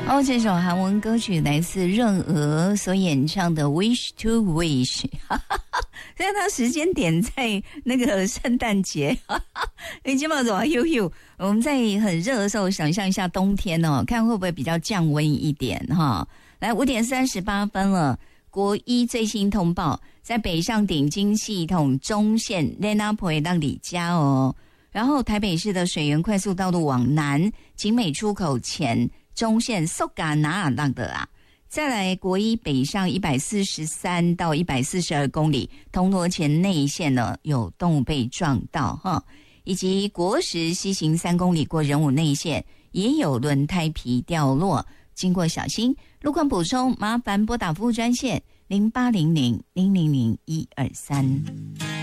哦，这首韩文歌曲来自任娥所演唱的《Wish to Wish》，虽然它时间点在那个圣诞节，你今晚怎么悠？我们在很热的时候，想象一下冬天哦，看会不会比较降温一点哈。来，5:38了。国一最新通报，在北上顶经系统中线雷纳普到里加哦，然后台北市的水源快速道路往南景美出口前。中线苏嘎拿尔浪的啊，再来国一北上143到142公里，铜锣前内线呢有动物被撞到哈，以及国10西行3公里过仁武内线也有轮胎皮掉落，经过小心。路况补充，麻烦拨打服务专线0800-000-123。